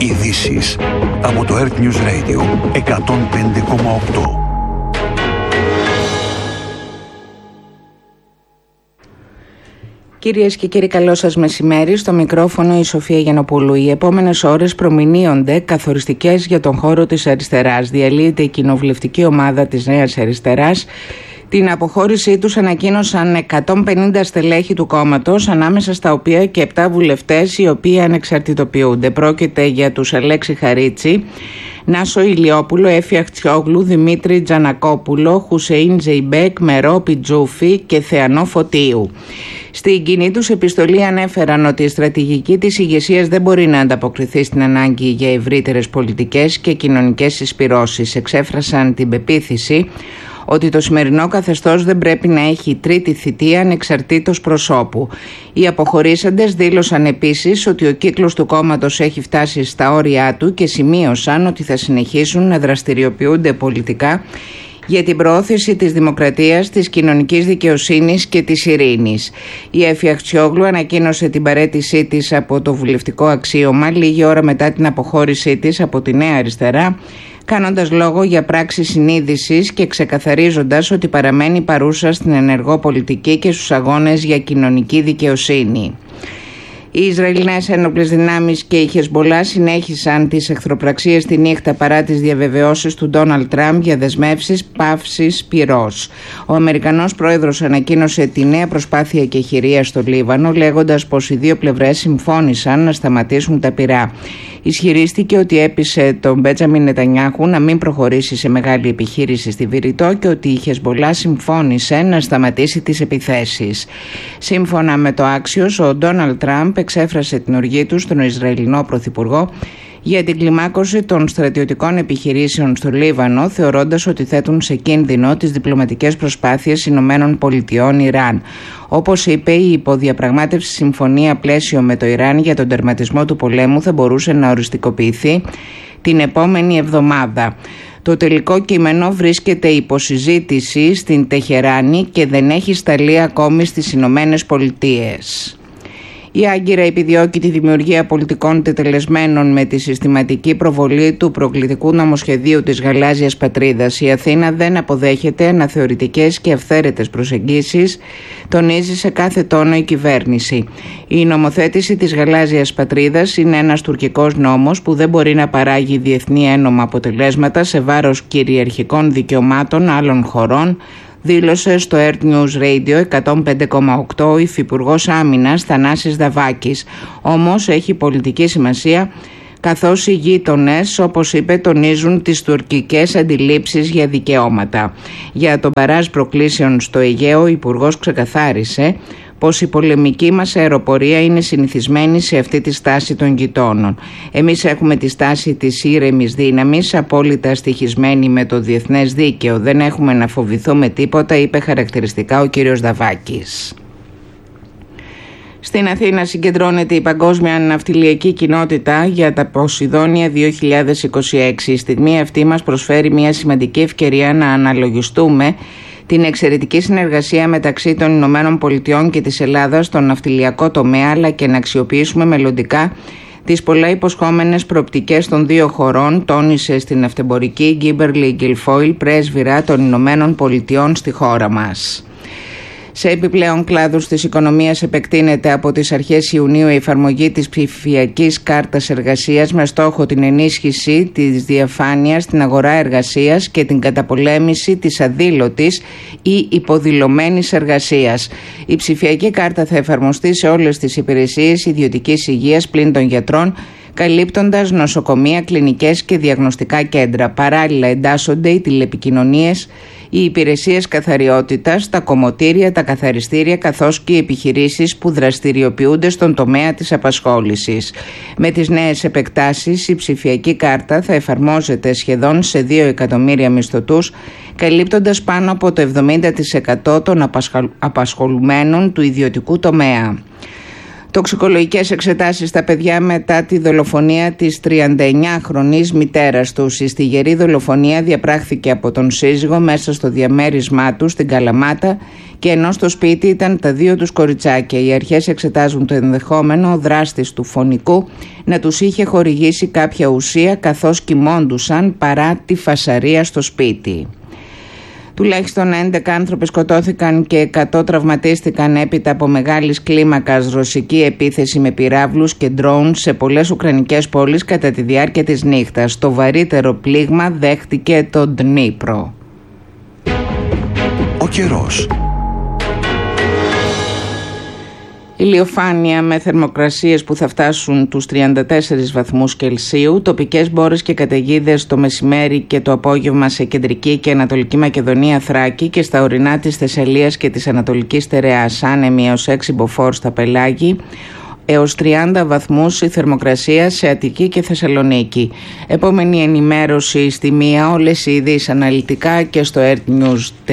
Ειδήσεις από το Earth News Radio 105,8. Κυρίες και κύριοι, καλό σας μεσημέρι. Στο μικρόφωνο η Σοφία Γιαννοπούλου. Οι επόμενες ώρες προμηνύονται καθοριστικές για τον χώρο της αριστεράς. Διαλύεται η κοινοβουλευτική ομάδα της Νέας Αριστεράς. Την αποχώρησή τους ανακοίνωσαν 150 στελέχη του κόμματος, ανάμεσα στα οποία και 7 βουλευτές οι οποίοι ανεξαρτητοποιούνται. Πρόκειται για τους Αλέξη Χαρίτσι, Νάσο Ηλιόπουλο, Έφη Αχτσιόγλου, Δημήτρη Τζανακόπουλο, Χουσεΐν Ζεϊμπέκ, Μερό Πιτζούφη και Θεανό Φωτίου. Στην κοινή τους επιστολή ανέφεραν ότι η στρατηγική της ηγεσίας δεν μπορεί να ανταποκριθεί στην ανάγκη για ευρύτερες πολιτικές και κοινωνικές συσπυρώσεις. Εξέφρασαν την πεποίθηση ότι το σημερινό καθεστώς δεν πρέπει να έχει τρίτη θητεία ανεξαρτήτως προσώπου. Οι αποχωρήσαντες δήλωσαν επίσης ότι ο κύκλος του κόμματος έχει φτάσει στα όρια του και σημείωσαν ότι θα συνεχίσουν να δραστηριοποιούνται πολιτικά για την προώθηση της δημοκρατίας, της κοινωνικής δικαιοσύνης και της ειρήνης. Η Έφη Αχτσιόγλου ανακοίνωσε την παραίτησή της από το βουλευτικό αξίωμα λίγη ώρα μετά την αποχώρησή της από τη Νέα Αριστερά, κάνοντας λόγο για πράξη συνείδησης και ξεκαθαρίζοντας ότι παραμένει παρούσα στην ενεργό πολιτική και στους αγώνες για κοινωνική δικαιοσύνη. Οι Ισραηλινές ένοπλες δυνάμεις και η Χεσμπολά συνέχισαν τις εχθροπραξίες τη νύχτα παρά τις διαβεβαιώσεις του Ντόναλντ Τραμπ για δεσμεύσεις παύσης πυρός. Ο Αμερικανός πρόεδρος ανακοίνωσε τη νέα προσπάθεια κεχηρίας στο Λίβανο, λέγοντας πως οι δύο πλευρές συμφώνησαν να σταματήσουν τα πυρά. Ισχυρίστηκε ότι έπεισε τον Μπέτζαμιν Νετανιάχου να μην προχωρήσει σε μεγάλη επιχείρηση στη Βηρητό και ότι η Χεσμπολά συμφώνησε να σταματήσει τις επιθέσεις. Σύμφωνα με το Axios, ο Ντόναλντ Τραμπ εξέφρασε την οργή του στον Ισραηλινό Πρωθυπουργό για την κλιμάκωση των στρατιωτικών επιχειρήσεων στο Λίβανο, θεωρώντας ότι θέτουν σε κίνδυνο τις διπλωματικές προσπάθειες Ηνωμένων Πολιτειών Ιράν. Όπως είπε, η υποδιαπραγμάτευση συμφωνία πλαίσιο με το Ιράν για τον τερματισμό του πολέμου θα μπορούσε να οριστικοποιηθεί την επόμενη εβδομάδα. Το τελικό κείμενο βρίσκεται υποσυζήτηση στην Τεχεράνη και δεν έχει σταλεί ακόμη στις Ηνωμένες Πολιτείες. Η Άγκυρα επιδιώκει τη δημιουργία πολιτικών τετελεσμένων με τη συστηματική προβολή του προκλητικού νομοσχεδίου της γαλάζιας πατρίδας. Η Αθήνα δεν αποδέχεται αναθεωρητικές και αυθαίρετες προσεγγίσεις, τονίζει σε κάθε τόνο η κυβέρνηση. Η νομοθέτηση της γαλάζιας πατρίδας είναι ένας τουρκικός νόμος που δεν μπορεί να παράγει διεθνή ένομα αποτελέσματα σε βάρος κυριαρχικών δικαιωμάτων άλλων χωρών, δήλωσε στο Earth News Radio 105,8 ο Υφυπουργός Άμυνας Θανάσης Δαβάκης. Όμως έχει πολιτική σημασία, καθώς οι γείτονες, όπως είπε, τονίζουν τις τουρκικές αντιλήψεις για δικαιώματα. Για τον παράζ προκλήσεων στο Αιγαίο, ο Υπουργός ξεκαθάρισε πως η πολεμική μας αεροπορία είναι συνηθισμένη σε αυτή τη στάση των γειτόνων. Εμείς έχουμε τη στάση της ήρεμης δύναμης, απόλυτα στοιχισμένη με το διεθνές δίκαιο. Δεν έχουμε να φοβηθούμε τίποτα, είπε χαρακτηριστικά ο κύριος Δαβάκης. Στην Αθήνα συγκεντρώνεται η Παγκόσμια Ναυτιλιακή Κοινότητα για τα Ποσειδόνια 2026. Η στιγμή αυτή μας προσφέρει μια σημαντική ευκαιρία να αναλογιστούμε την εξαιρετική συνεργασία μεταξύ των Ηνωμένων Πολιτειών και της Ελλάδας στον ναυτιλιακό τομέα, αλλά και να αξιοποιήσουμε μελλοντικά τις πολλά υποσχόμενες προοπτικές των δύο χωρών, τόνισε στην ναυτεμπορική Γκίμπερλι Γκιλφόιλ, πρέσβυρα των Ηνωμένων Πολιτειών στη χώρα μας. Σε επιπλέον κλάδους της οικονομίας επεκτείνεται από τις αρχές Ιουνίου η εφαρμογή της ψηφιακής κάρτας εργασίας με στόχο την ενίσχυση της διαφάνειας στην αγορά εργασίας και την καταπολέμηση της αδήλωτης ή υποδηλωμένης εργασίας. Η ψηφιακή κάρτα θα εφαρμοστεί σε όλες τις υπηρεσίες ιδιωτικής υγείας πλην των γιατρών, καλύπτοντας νοσοκομεία, κλινικές και διαγνωστικά κέντρα. Παράλληλα εντάσσονται οι τηλεπικοινωνίες, οι υπηρεσίες καθαριότητας, τα κομμωτήρια, τα καθαριστήρια καθώς και οι επιχειρήσεις που δραστηριοποιούνται στον τομέα της απασχόλησης. Με τις νέες επεκτάσεις, η ψηφιακή κάρτα θα εφαρμόζεται σχεδόν σε 2 εκατομμύρια μισθωτούς, καλύπτοντας πάνω από το 70% των απασχολουμένων του ιδιωτικού τομέα. Τοξικολογικές εξετάσεις στα παιδιά μετά τη δολοφονία της 39χρονης μητέρας τους. Η στιγερή δολοφονία διαπράχθηκε από τον σύζυγο μέσα στο διαμέρισμά του στην Καλαμάτα και ενώ στο σπίτι ήταν τα 2 τους κοριτσάκια. Οι αρχές εξετάζουν το ενδεχόμενο ο δράστης του φονικού να τους είχε χορηγήσει κάποια ουσία καθώς κοιμώντουσαν παρά τη φασαρία στο σπίτι. Τουλάχιστον 11 άνθρωποι σκοτώθηκαν και 100 τραυματίστηκαν έπειτα από μεγάλης κλίμακας ρωσική επίθεση με πυράβλους και ντρόουν σε πολλές ουκρανικές πόλεις κατά τη διάρκεια της νύχτας. Το βαρύτερο πλήγμα δέχτηκε το Ντνίπρο. Ο καιρός. Ηλιοφάνεια με θερμοκρασίες που θα φτάσουν τους 34 βαθμούς Κελσίου, τοπικές μπόρες και καταιγίδες το μεσημέρι και το απόγευμα σε κεντρική και ανατολική Μακεδονία, Θράκη και στα ορεινά της Θεσσαλίας και της Ανατολικής Στερεάς, άνεμοι έως 6 μποφόρ στα πελάγη, έως 30 βαθμούς η θερμοκρασία σε Αττική και Θεσσαλονίκη. Επόμενη ενημέρωση στη 1, όλες οι ειδήσεις αναλυτικά και στο earthnews.gr.